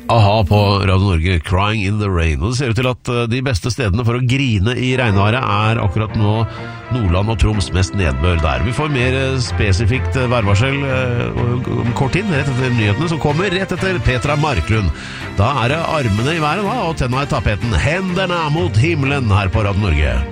Aha på Radio Norge, Crying in the Rain. Og det ser ut til at de beste stedene for å grine i regnværet akkurat nå Nordland og Troms, mest nedbør der. Vi får mer spesifikt værvarsel om kort tid, rett etter nyhetene som kommer rett etter Petra Marklund. Da det armene i været da, og tenna i tapeten. Hendene mot himmelen her på Radio Norge.